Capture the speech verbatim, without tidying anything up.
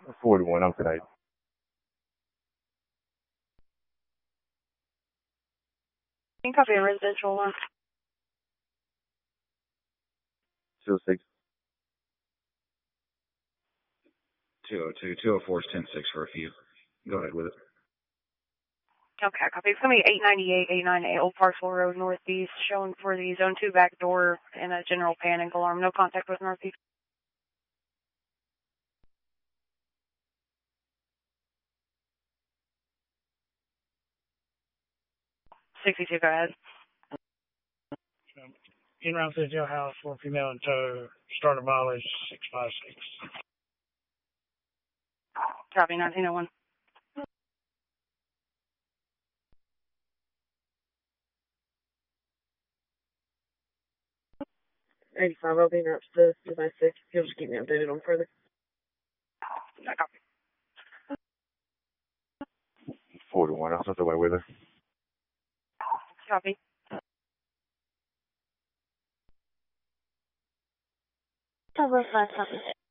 Four to one. I'm tonight. Can you copy a residential one? Two six. two oh two. two oh four is ten six for a few. Go ahead with it. Okay, copy. It's going to be eight ninety-eight, eight ninety-eight Old Parcel Road Northeast, showing for the Zone two back door and a general panic alarm. No contact with Northeast. sixty-two, go ahead. In route to the jailhouse for female in tow. Starter mileage six five six. Copy, nineteen oh one. eighty-five, I'll be in route to the two by six. He'll just keep me updated on further. No, copy. Four to one. I'll start the way with her. Copy. Cover five, copy.